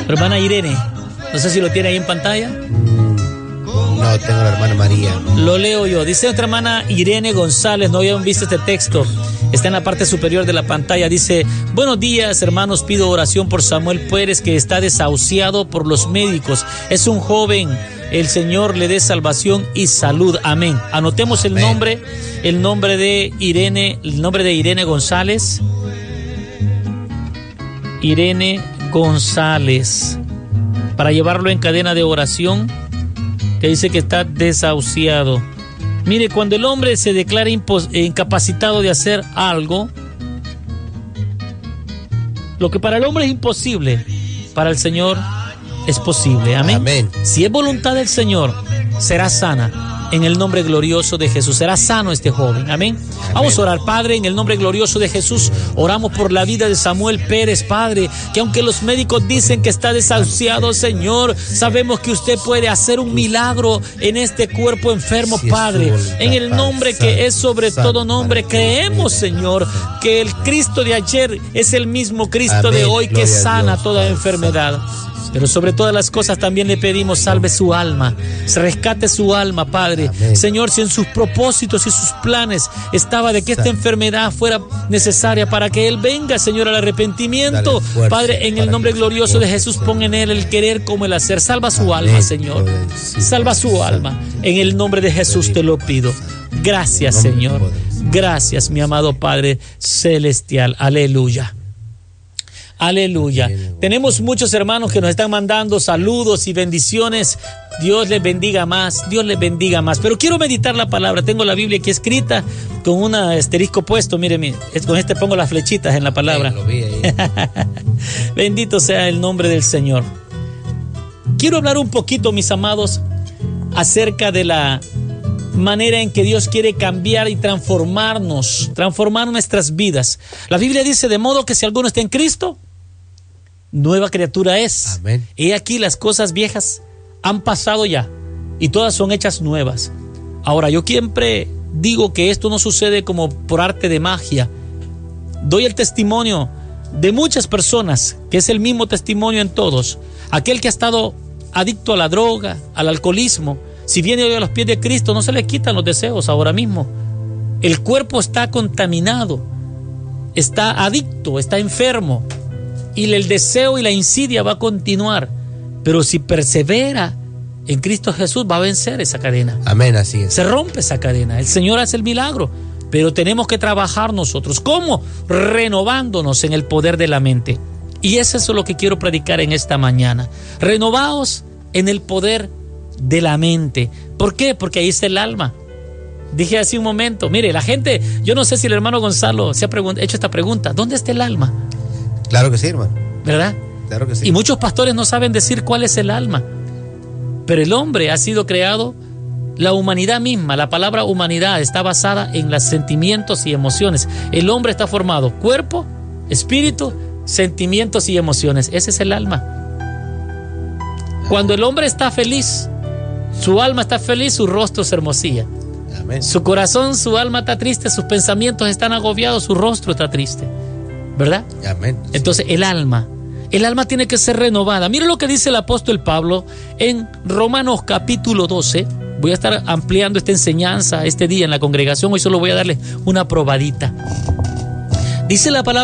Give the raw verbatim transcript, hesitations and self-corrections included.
Hermana Irene, no sé si lo tiene ahí en pantalla. No, tengo la hermana María. Lo leo yo. Dice nuestra hermana Irene González, no habían visto este texto. Está en la parte superior de la pantalla. Dice: buenos días, hermanos, pido oración por Samuel Pérez, que está desahuciado por los médicos. Es un joven. El Señor le dé salvación y salud. Amén. Anotemos el Amén. nombre, el nombre de Irene, el nombre de Irene González. Irene González. Para llevarlo en cadena de oración, que dice que está desahuciado. Mire, cuando el hombre se declara incapacitado de hacer algo, lo que para el hombre es imposible, para el Señor es posible. Amén. Amén. Si es voluntad del Señor, será sana. En el nombre glorioso de Jesús, será sano este joven. Amén. Amén. Vamos a orar, Padre, en el nombre glorioso de Jesús. Oramos por la vida de Samuel Pérez, Padre, que aunque los médicos dicen que está desahuciado, Señor, sabemos que usted puede hacer un milagro en este cuerpo enfermo, Padre. En el nombre que es sobre todo nombre, creemos, Señor, que el Cristo de ayer es el mismo Cristo de hoy, que sana toda enfermedad. Pero sobre todas las cosas también le pedimos: salve su alma, rescate su alma, Padre. Amén. Señor, si en sus propósitos y sus planes estaba de que esta enfermedad fuera necesaria para que Él venga, Señor, al arrepentimiento, Padre, en el nombre glorioso de Jesús, pon en Él el querer como el hacer. Salva su Amén. alma, Señor. Salva su alma. En el nombre de Jesús te lo pido. Gracias, Señor. Gracias, mi amado Padre celestial. Aleluya. Aleluya. Tenemos muchos hermanos que nos están mandando saludos y bendiciones. Dios les bendiga más, Dios les bendiga más. Pero quiero meditar la palabra. Tengo la Biblia aquí escrita con un asterisco puesto. Mire, mire, con este pongo las flechitas en la palabra. Lo vi ahí. Bendito sea el nombre del Señor. Quiero hablar un poquito, mis amados, acerca de la manera en que Dios quiere cambiar y transformarnos, transformar nuestras vidas. La Biblia dice: de modo que si alguno está en Cristo, nueva criatura es. Amén. He aquí, las cosas viejas han pasado ya y todas son hechas nuevas. Ahora, yo siempre digo que esto no sucede como por arte de magia. Doy el testimonio de muchas personas, que es el mismo testimonio en todos. Aquel que ha estado adicto a la droga, al alcoholismo, si viene hoy a los pies de Cristo, no se le quitan los deseos ahora mismo. El cuerpo está contaminado, está adicto, está enfermo, y el deseo y la insidia va a continuar. Pero si persevera en Cristo Jesús, va a vencer esa cadena. Amén, así es. Se rompe esa cadena. El Señor hace el milagro, pero tenemos que trabajar nosotros. ¿Cómo? Renovándonos en el poder de la mente. Y eso es lo que quiero predicar en esta mañana. Renovaos en el poder de la mente. ¿Por qué? Porque ahí está el alma. Dije hace un momento, mire, la gente, yo no sé si el hermano Gonzalo se ha hecho esta pregunta: ¿dónde está el alma? Claro que sí, hermano. ¿Verdad? Claro que sí. Y muchos pastores no saben decir cuál es el alma. Pero el hombre ha sido creado, la humanidad misma, la palabra humanidad está basada en los sentimientos y emociones. El hombre está formado cuerpo, espíritu, sentimientos y emociones. Ese es el alma. Cuando el hombre está feliz, su alma está feliz, su rostro se hermosilla. Amén. Su corazón, su alma está triste, sus pensamientos están agobiados, su rostro está triste. ¿Verdad? Amén. Entonces el alma, el alma tiene que ser renovada. Mire lo que dice el apóstol Pablo en Romanos capítulo doce. Voy a estar ampliando esta enseñanza este día en la congregación. Hoy solo voy a darle una probadita. Dice la palabra